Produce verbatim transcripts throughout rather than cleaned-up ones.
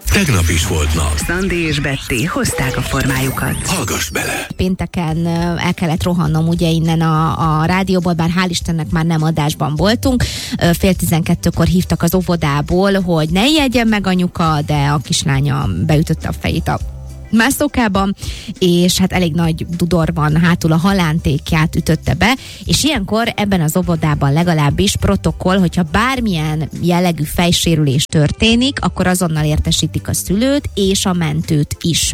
Tegnap is volt nap. Szandi és Betty hozták a formájukat. Hallgass bele! Pénteken el kellett rohannom ugye innen a, a rádióból, bár hál' Istennek már nem adásban voltunk. Fél tizenkettőkor hívtak az óvodából, hogy ne ijedjen meg anyuka, de a kislánya beütötte a fejét a mászókában, és hát elég nagy dudor van hátul, a halántékját ütötte be, és ilyenkor ebben az óvodában legalábbis protokoll, hogyha bármilyen jellegű fejsérülés történik, akkor azonnal értesítik a szülőt és a mentőt is.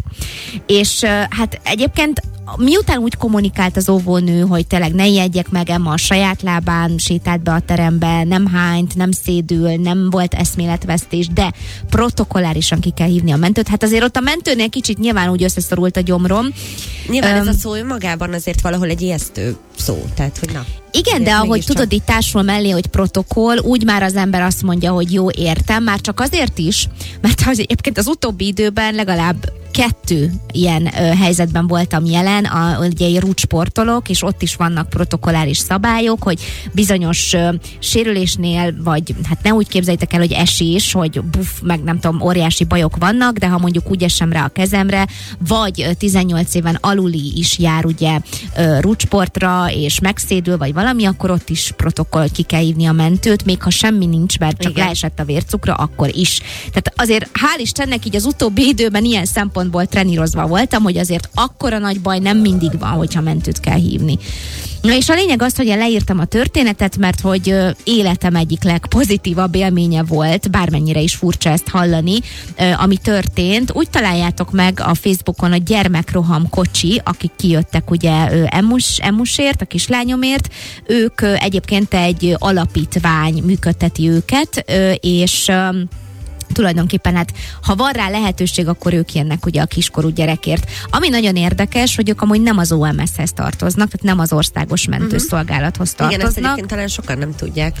És hát egyébként miután úgy kommunikált az óvónő, hogy tényleg ne ijedjek meg, Emma a saját lábán sétált be a terembe, nem hányt, nem szédül, nem volt eszméletvesztés, de protokollárisan ki kell hívni a mentőt. Hát azért ott a mentőnél kicsit nyilván úgy összeszorult a gyomrom. Nyilván um, ez a szó önmagában azért valahol egy ijesztő szó, tehát hogy na. Igen, de ahogy tudod, csak... így társul mellé, hogy protokoll, úgy már az ember azt mondja, hogy jó, értem, már csak azért is, mert az, egyébként az utóbbi időben legalább kettő ilyen ö, helyzetben voltam jelen, a, ugye rúdsportolók, és ott is vannak protokolláris szabályok, hogy bizonyos ö, sérülésnél, vagy hát ne úgy képzeljétek el, hogy esés, hogy buff, meg nem tudom, óriási bajok vannak, de ha mondjuk úgy esem rá a kezemre, vagy ö, tizennyolc éven aluli is jár ugye ö, rúdsportra, és megszédül, vagy valami, akkor ott is protokoll, hogy ki kell hívni a mentőt, még ha semmi nincs, mert csak igen, leesett a vércukra, akkor is. Tehát azért hál' Istennek így az utóbbi időben ilyen szempontból trenírozva voltam, hogy azért akkora nagy baj nem mindig van, hogyha mentőt kell hívni. Na és a lényeg az, hogy én leírtam a történetet, mert hogy ö, életem egyik legpozitívabb élménye volt, bármennyire is furcsa ezt hallani, ö, ami történt. Úgy találjátok meg a Facebookon a gyermekroham kocsi, akik kijöttek ugye ö, emus, emusért, a kislányomért. Ők ö, egyébként egy alapítvány működteti őket, ö, és ö, tulajdonképpen hát, ha van rá lehetőség, akkor ők jönnek ugye a kiskorú gyerekért. Ami nagyon érdekes, hogy ők amúgy nem az o em es-hez tartoznak, tehát nem az országos mentőszolgálathoz tartoznak. Igen, ezt egyébként talán sokan nem tudják.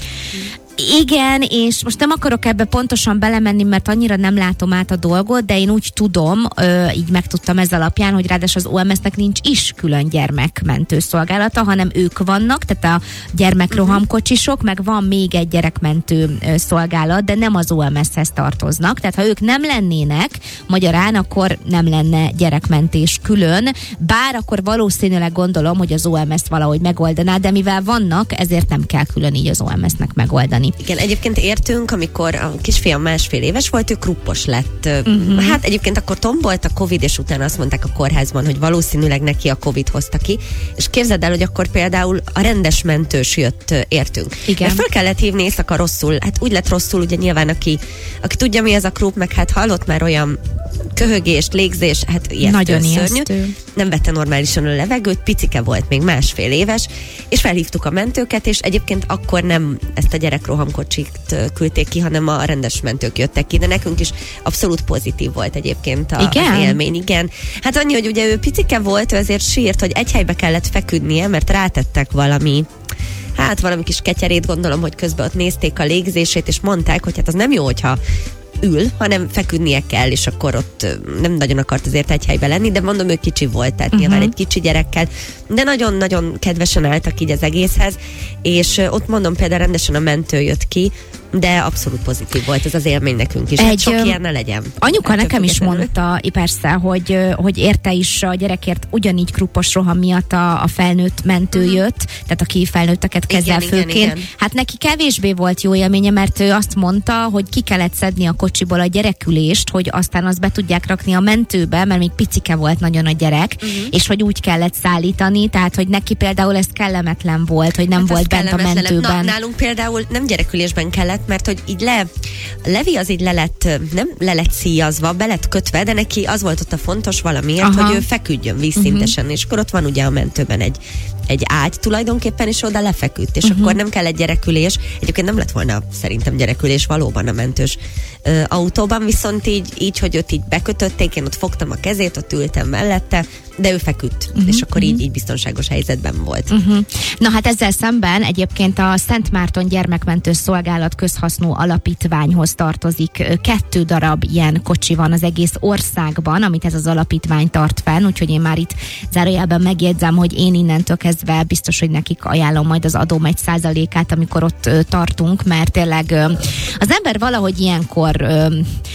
Igen, és most nem akarok ebbe pontosan belemenni, mert annyira nem látom át a dolgot, de én úgy tudom, ö, így megtudtam ez alapján, hogy ráadásul az o em es-nek nincs is külön gyermekmentő szolgálata, hanem ők vannak, tehát a gyermekrohamkocsisok, meg van még egy gyerekmentő ö, szolgálat, de nem az o em es-hez tartoznak, tehát ha ők nem lennének magyarán, akkor nem lenne gyerekmentés külön, bár akkor valószínűleg gondolom, hogy az o em es valahogy megoldaná, de mivel vannak, ezért nem kell külön így az o em es-nek megoldani. Igen, egyébként értünk, amikor a kisfiam másfél éves volt, ő kruppos lett. Uh-huh. Hát egyébként akkor tombolt a Covid, és utána azt mondták a kórházban, hogy valószínűleg neki a Covid hozta ki. És képzeld el, hogy akkor például a rendes mentős jött értünk. Igen. Mert fel kellett hívni éjszaka rosszul. Hát úgy lett rosszul, ugye nyilván, aki, aki tudja, mi ez a krupp, meg hát hallott már olyan köhögést, légzés, hát ijesztő, nagyon szörnyű. ijesztő. Nem vette normálisan a levegőt, picike volt, még másfél éves, és felhívtuk a mentőket, és egyébként akkor nem ezt a gyerekrohamkocsit küldték ki, hanem a rendes mentők jöttek ki, de nekünk is abszolút pozitív volt egyébként a, az élmény, igen. Hát annyi, hogy ugye ő picike volt, ő azért sírt, hogy egy helybe kellett feküdnie, mert rátettek valami hát valami kis ketyerét, gondolom, hogy közben ott nézték a légzését, és mondták, hogy hát az nem jó, hogyha ül, hanem feküdnie kell, és akkor ott nem nagyon akart azért egy helyben lenni, de mondom, ő kicsi volt, tehát uh-huh. nyilván egy kicsi gyerekkel, de nagyon-nagyon kedvesen álltak így az egészhez, és ott mondom, például rendesen a mentő jött ki, de abszolút pozitív volt ez az élmény nekünk is. Egy, hát sok ilyen ne legyen. Anyuka hát nekem is mondta, persze, hogy, hogy érte is a gyerekért ugyanígy kruppos roham miatt a, a felnőtt mentő uh-huh. jött, tehát aki felnőtteket kezel igen, főként. Igen, igen. Hát neki kevésbé volt jó élménye, mert ő azt mondta, hogy ki kellett szedni a kocsiból a gyerekülést, hogy aztán azt be tudják rakni a mentőbe, mert még picike volt nagyon a gyerek, uh-huh. és hogy úgy kellett szállítani, tehát hogy neki például ez kellemetlen volt, hogy nem hát volt bent a mentőben. Na, nálunk például nem gyerekülésben kellett, mert hogy így le, Levi az így le lett, nem le lett szíjazva, be lett kötve, de neki az volt ott a fontos valamiért, aha. hogy ő feküdjön vízszintesen, uh-huh. és akkor ott van ugye a mentőben egy, egy ágy tulajdonképpen, és oda lefeküdt, és uh-huh. akkor nem kell egy gyerekülés. Egyébként nem lett volna szerintem gyerekülés valóban a mentős ö, autóban, viszont így, így, hogy őt így bekötötték, én ott fogtam a kezét, ott ültem mellette, de ő feküdt, uh-huh, és akkor uh-huh. így, így biztonságos helyzetben volt. Uh-huh. Na hát ezzel szemben egyébként a Szent Márton Gyermekmentő Szolgálat közhasznú alapítványhoz tartozik. Kettő darab ilyen kocsi van az egész országban, amit ez az alapítvány tart fenn, úgyhogy én már itt zárójelben megjegyzem, hogy én innentől kezdve biztos, hogy nekik ajánlom majd az adóm egy százalékát, amikor ott ö, tartunk, mert tényleg ö, az ember valahogy ilyenkor ö,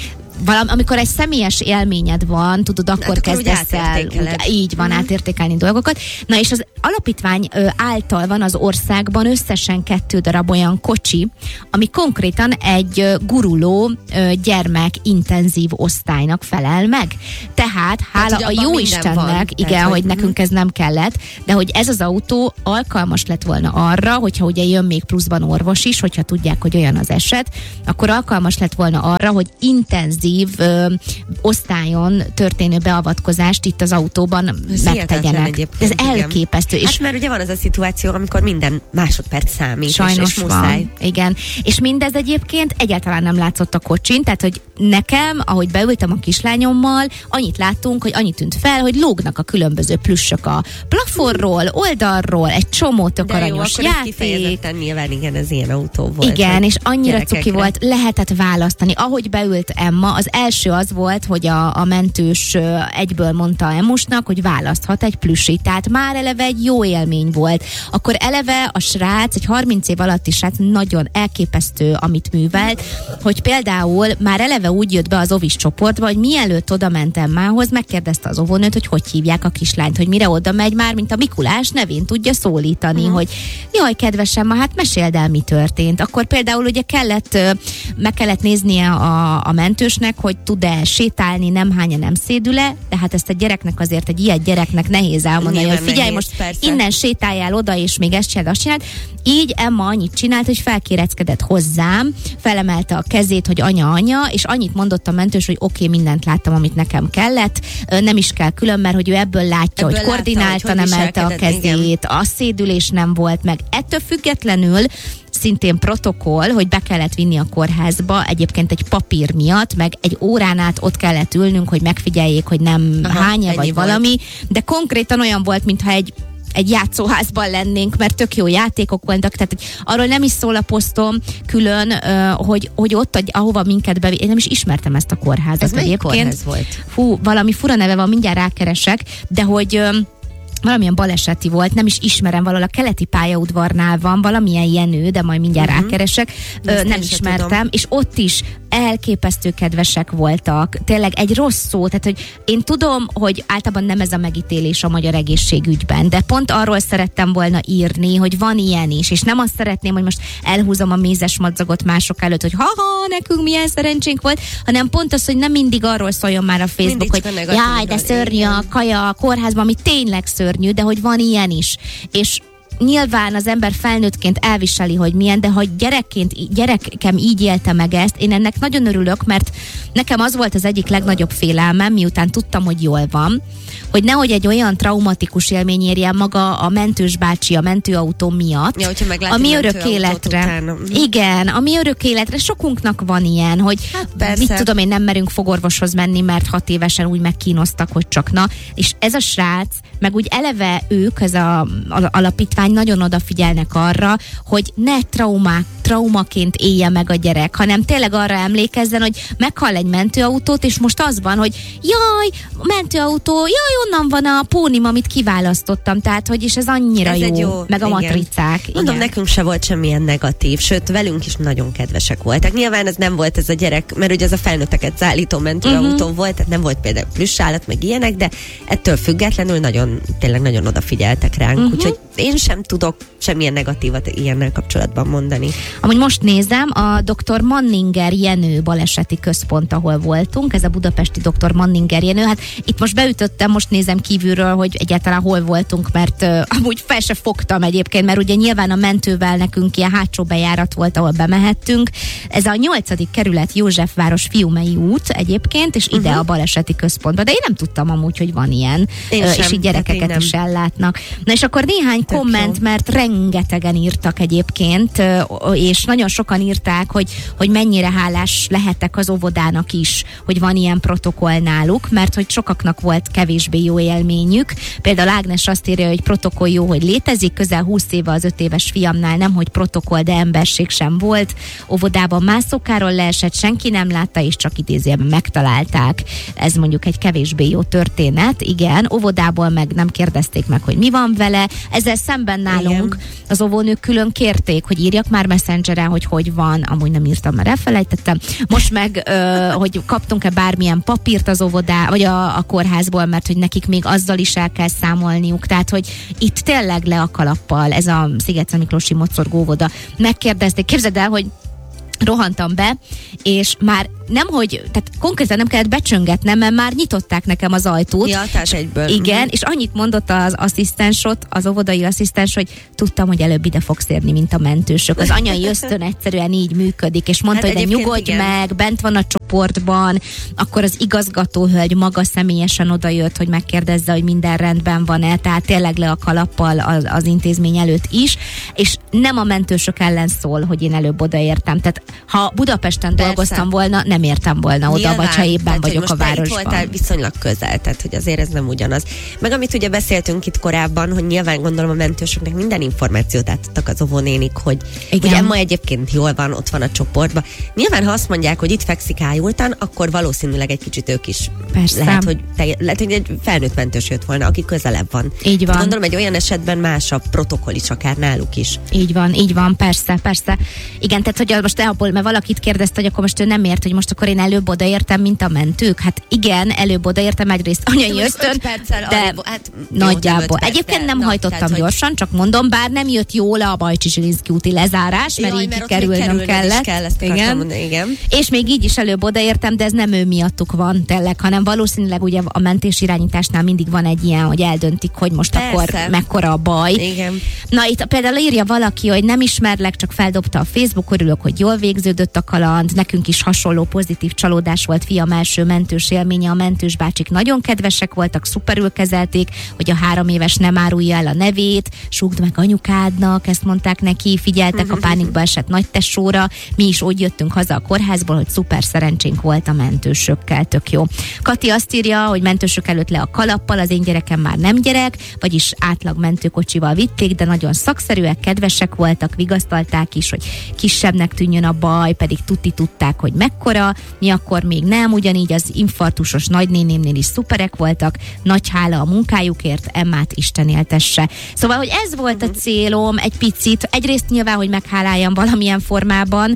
Valam, amikor egy személyes élményed van, tudod, akkor hát kezdesz el, úgy, így van, mm. átértékelni dolgokat. Na és az alapítvány ö, által van az országban összesen kettő darab olyan kocsi, ami konkrétan egy ö, guruló ö, gyermek intenzív osztálynak felel meg. Tehát hála tehát, a jó Istennek, van, igen, tehát, hogy, hogy nekünk ez nem kellett, de hogy ez az autó alkalmas lett volna arra, hogyha ugye jön még pluszban orvos is, hogyha tudják, hogy olyan az eset, akkor alkalmas lett volna arra, hogy intenzív ö, osztályon történő beavatkozást itt az autóban ez megtegyenek. Ez elképesztő. Hát és mert ugye van az a szituáció, amikor minden másodperc számít. Sajnos és, és muszáj. van. Igen. És mindez egyébként egyáltalán nem látszott a kocsin, tehát hogy nekem, ahogy beültem a kislányommal, annyit láttunk, hogy annyit tűnt fel, hogy lógnak a különböző plüssök a plafonról, oldalról, egy csomó tök aranyos játék. De jó, kifejezetten nyilván igen, ez ilyen autó volt. Igen, és annyira cuki volt, lehetett választani. Ahogy beült Emma, az első az volt, hogy a, a mentős egyből mondta Emusnak, hogy választhat egy plüssit, tehát már eleve egy jó élmény volt. Akkor eleve a srác, egy harminc év alatti srác nagyon elképesztő, amit művelt, hogy például már eleve úgy jött be az ovis csoportba, hogy mielőtt oda ment Emmához, megkérdezte az óvónőt, hogy hogy hívják a kislányt, hogy mire oda megy már, mint a Mikulás nevén tudja szólítani, uh-huh. hogy jaj, kedvesem, ma hát meséld el, mi történt. Akkor például ugye kellett, meg kellett néznie a, a mentősnek, hogy tud-e sétálni, nem hánya, nem szédül-e, de hát ezt a gyereknek azért, egy ilyen gyereknek nehéz elmondani, hogy figyelj, nehéz, most persze. Innen sétáljál oda, és még ezt csináld, azt csináld. Így Emma annyit csinált, hogy felkéreckedett hozzám, felemelte a kezét, hogy anya, anya, és annyit mondott a mentős, hogy oké, okay, mindent láttam, amit nekem kellett, nem is kell külön, mert hogy ő ebből látja, ebből hogy koordináltan látta, emelte a kezét, igen. A szédülés nem volt meg. Ettől függetlenül szintén protokoll, hogy be kellett vinni a kórházba, egyébként egy papír miatt, meg egy órán át ott kellett ülnünk, hogy megfigyeljék, hogy nem aha, hánya vagy volt. Valami, de konkrétan olyan volt, mintha egy egy játszóházban lennénk, mert tök jó játékok voltak, tehát arról nem is szól a posztom külön, hogy, hogy ott, ahova minket bevi, én nem is ismertem ezt a kórházat. Ez melyik kórház volt? Fú, valami fura neve van, mindjárt rákeresek, de hogy valamilyen baleseti volt, nem is ismerem, valahol a keleti pályaudvarnál van, valamilyen Jenő, de majd mindjárt uh-huh. rákeresek, Ö, nem ismertem, tudom. És ott is elképesztő kedvesek voltak, tényleg egy rossz szó, tehát hogy én tudom, hogy általában nem ez a megítélés a magyar egészségügyben, de pont arról szerettem volna írni, hogy van ilyen is, és nem azt szeretném, hogy most elhúzom a mézes madzagot mások előtt, hogy ha-ha, nekünk milyen szerencsénk volt, hanem pont az, hogy nem mindig arról szóljon már a Facebook, mindig hogy jaj, de szörnyű a kaja a kórházban, ami tényleg szörnyű, de hogy van ilyen is, és nyilván az ember felnőttként elviseli, hogy milyen, de ha gyerekként, gyerekem így élte meg ezt, én ennek nagyon örülök, mert nekem az volt az egyik legnagyobb félelmem, miután tudtam, hogy jól van, hogy nehogy egy olyan traumatikus élmény érje maga a mentős bácsi a mentőautó miatt, ja, ami örök életre. Igen, ami örök életre, sokunknak van ilyen, hogy hát mit tudom én, nem merünk fogorvoshoz menni, mert hat évesen úgy megkínoztak, hogy csak na, és ez a srác, meg úgy eleve ők, ez a, a alapítvány nagyon odafigyelnek arra, hogy ne traumák, traumaként élje meg a gyerek, hanem tényleg arra emlékezzen, hogy meghall egy mentőautót, és most az van, hogy jaj, mentőautó, jaj, onnan van a pónim, amit kiválasztottam, tehát, hogy és ez annyira ez jó, jó, meg igen. A matricák. Mondom, igen. Nekünk se volt semmilyen negatív, sőt, velünk is nagyon kedvesek voltak. Nyilván ez nem volt ez a gyerek, mert ugye ez a felnőtteket szállító mentőautó uh-huh. volt, tehát nem volt például plüssállat, meg ilyenek, de ettől függetlenül nagyon, tényleg nagyon odafigyeltek ránk, uh-huh. úgyhogy én sem tudok semmilyen negatívat ilyennel kapcsolatban mondani. Amúgy most nézem, a doktor Manninger Jenő baleseti központ, ahol voltunk, ez a budapesti doktor Manninger Jenő, hát itt most beütöttem, most nézem kívülről, hogy egyáltalán hol voltunk, mert uh, amúgy fel se fogtam egyébként, mert ugye nyilván a mentővel nekünk ilyen hátsó bejárat volt, ahol bemehettünk. Ez a nyolcadik kerület Józsefváros Fiumei út egyébként, és ide uh-huh. a baleseti központba, de én nem tudtam amúgy, hogy van ilyen, uh, és így gyerekeket is ellátnak. Na és akkor néhány Tök komment, jó. Mert rengetegen írtak egyébként, és nagyon sokan írták, hogy, hogy mennyire hálás lehetek az óvodának is, hogy van ilyen protokoll náluk, mert hogy sokaknak volt kevésbé jó élményük. Például Ágnes azt írja, hogy protokoll jó, hogy létezik, közel húsz éve az öt éves fiamnál nem, hogy protokoll, de emberség sem volt. Óvodában mászókáról leesett, senki nem látta, és csak idézőjelben megtalálták. Ez mondjuk egy kevésbé jó történet, igen. Óvodából meg nem kérdezték meg, hogy mi van vele. Ezzel szemben nálunk igen. Az óvónők külön kérték, hogy írjak már messenger Messengeren, hogy hogy van, amúgy nem írtam, mert elfelejtettem. Most meg, ö, hogy kaptunk-e bármilyen papírt az óvodá, vagy a, a kórházból, mert hogy nekik még azzal is el kell számolniuk. Tehát, hogy itt tényleg le a kalappal, ez a Sziget Miklósi Mocorgó óvoda. Megkérdezték, képzeld el, hogy rohantam be, és már nem, hogy, tehát konkrétan nem kellett becsöngetnem, mert már nyitották nekem az ajtót. Ja, tehát egyből. Igen, mm-hmm. és annyit mondott az asszisztensot, az óvodai asszisztens, hogy tudtam, hogy előbb ide fogsz érni, mint a mentősök. Az anyai ösztön egyszerűen így működik, és mondta, hát hogy de nyugodj igen. meg, bent van a csoportban, akkor az igazgatóhölgy maga személyesen odajött, hogy megkérdezze, hogy minden rendben van-e, tehát tényleg le a kalappal az, az intézmény előtt is, és nem a mentősök ellen szól, hogy én előbb odaértem. Tehát ha Budapesten Persze. dolgoztam volna, nem értem volna oda, Nyilván, vagy ha éppen tehát, vagyok a városban. Most voltál viszonylag közel, tehát hogy azért ez nem ugyanaz. Meg amit ugye beszéltünk itt korábban, hogy nyilván gondolom a mentősöknek minden információt átadtak az óvónénik, hogy ugye Emma egyébként jól van, ott van a csoportban. Nyilván, ha azt mondják, hogy itt fekszik ájultan, akkor valószínűleg egy kicsit ők is Persze. lehet, hogy, te, lehet, hogy egy felnőtt mentős jött volna, aki közelebb van. Így van. Gondolom, egy olyan esetben más a protokoll is, akár náluk is. Így van, így van, persze, persze. Igen, tehát hogy most abból, mert valakit kérdezte, hogy akkor most ő nem ért, hogy most akkor én előbb odaértem, mint a mentők. Hát igen, előbb odaértem egyrészt anyai ösztön, de arra, hát nagyjából. Perc, Egyébként nem na, hajtottam tehát, gyorsan, hogy... csak mondom, bár nem jött jól a Bajcsy-Zsilinszky úti lezárás, mert Jaj, így mert kerülnöm kellett. Kell, ezt igen. Mondani, igen. És még így is előbb odaértem, de ez nem ő miattuk van tényleg, hanem valószínűleg ugye a mentés irányításnál mindig van egy ilyen, hogy eldöntik, hogy most Persze. akkor mekkora a baj. Igen. Na itt például írja valaki, hogy nem ismerlek, csak feldobta a Facebook, örülök, hogy jól végződött a kaland, nekünk is hasonló pozitív csalódás volt fiam első mentős élménye, a mentős bácsik nagyon kedvesek voltak, szuperül kezelték, hogy a három éves nem árulja el a nevét, súgd meg anyukádnak, ezt mondták neki, figyeltek a pánikba esett nagytesóra, mi is úgy jöttünk haza a kórházból, hogy szuper szerencsénk volt a mentősökkel, tök jó. Kati azt írja, hogy mentősök előtt le a kalappal, az én gyerekem már nem gyerek, vagyis átlag mentőkocsival vitték, de nagyon szakszerűek, kedvesek voltak, vigasztalták is, hogy kisebbnek tűnjön a baj, pedig tuti tudták, hogy mekkora, mi akkor még nem, ugyanígy az infarktusos nagynénémnél is szuperek voltak, nagy hála a munkájukért, Emmát Isten éltesse. Szóval, hogy ez volt a célom egy picit, egyrészt nyilván, hogy megháláljam valamilyen formában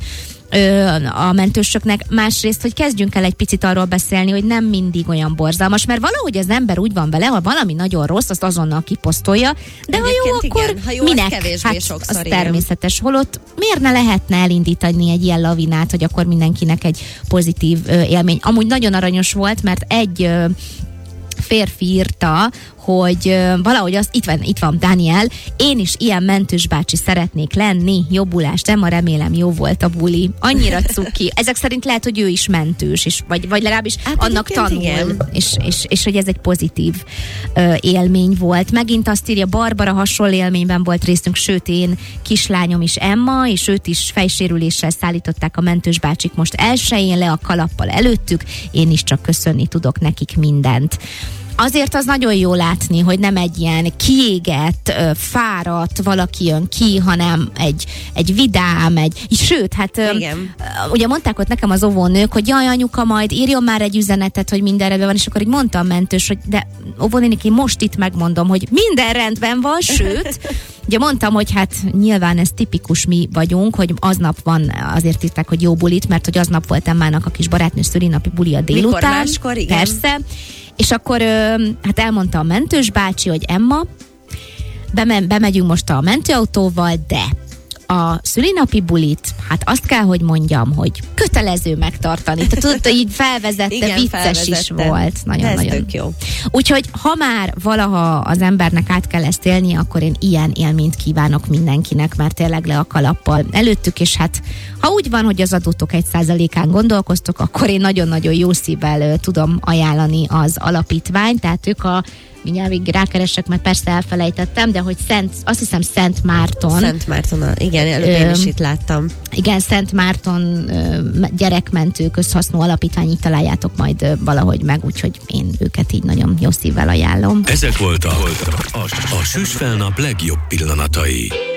a mentősöknek, másrészt, hogy kezdjünk el egy picit arról beszélni, hogy nem mindig olyan borzalmas, mert valahogy az ember úgy van vele, ha valami nagyon rossz, azt azonnal kiposztolja, de ha jó, igen. akkor ha jó, minek? Az hát sokszor, az természetes. Holott miért ne lehetne elindítani egy ilyen lavinát, hogy akkor mindenkinek egy pozitív ö, élmény. Amúgy nagyon aranyos volt, mert egy ö, férfi írta, hogy uh, valahogy az, itt van, itt van Daniel, én is ilyen mentős bácsi szeretnék lenni, jobbulást, Emma, remélem jó volt a buli. Annyira cuki. Ezek szerint lehet, hogy ő is mentős, és, vagy, vagy legalábbis hát annak tanul, és, és, és hogy ez egy pozitív uh, élmény volt. Megint azt írja, Barbara, hasonló élményben volt részünk, sőt én kislányom is Emma, és őt is fejsérüléssel szállították a mentős bácsik most elsőjén le a kalappal előttük, én is csak köszönni tudok nekik mindent. Azért az nagyon jó látni, hogy nem egy ilyen kiégett, fáradt valaki jön ki, hanem egy, egy vidám, egy, sőt, hát igen. ugye mondták ott nekem az óvónők, hogy jaj, anyuka, majd írjon már egy üzenetet, hogy minden rendben van, és akkor így mondtam mentős, hogy de óvónénik, én most itt megmondom, hogy minden rendben van, sőt, ugye mondtam, hogy hát nyilván ez tipikus mi vagyunk, hogy aznap van, azért írták, hogy jó bulit, mert hogy aznap volt Emmának a kis barátnő szülinapi buli a délután. Mikor máskor, igen. Persze. És akkor hát elmondta a mentős bácsi, hogy Emma, beme- bemegyünk most a mentőautóval, de a szülinapi bulit, hát azt kell, hogy mondjam, hogy kötelező megtartani. Tehát tudod, hogy így felvezette, igen, vicces felvezette. Is volt. Nagyon-nagyon. Jó. Úgyhogy ha már valaha az embernek át kell ezt élni, akkor én ilyen élményt kívánok mindenkinek, mert tényleg le a kalappal előttük, és hát ha úgy van, hogy az adótok egy százalékán gondolkoztok, akkor én nagyon-nagyon jó szívvel uh, tudom ajánlani az alapítványt, tehát ők a mindjárt még rákeresek, mert persze elfelejtettem, de hogy Szent, azt hiszem Szent Márton. Szent Márton, igen, előbb én is itt láttam. Igen, Szent Márton gyerekmentő közhasznú alapítvány, így találjátok majd valahogy meg, úgyhogy én őket így nagyon jó szívvel ajánlom. Ezek voltak a, a, a Süsfelnap legjobb pillanatai.